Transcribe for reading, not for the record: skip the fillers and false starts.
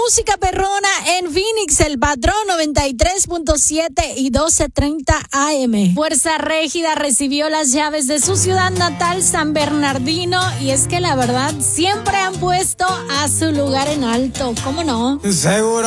música perrona en Phoenix, El Patrón 93.7 y 12:30 AM. Fuerza Régida recibió las llaves de su ciudad natal, San Bernardino, y es que la verdad siempre han puesto a su lugar en alto, ¿cómo no? Seguro